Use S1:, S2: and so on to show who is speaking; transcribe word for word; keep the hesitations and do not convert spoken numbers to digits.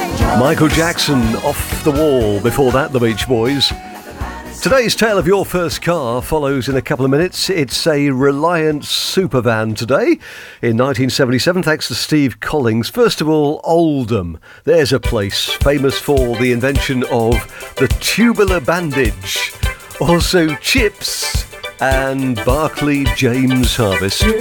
S1: Michael Jackson, Off the Wall. Before that, the Beach Boys. Today's tale of your first car follows in a couple of minutes. It's a Reliant Supervan today in nineteen seventy-seven, thanks to Steve Collings. First of all, Oldham. There's a place famous for the invention of the tubular bandage. Also, chips and Barclay James Harvest.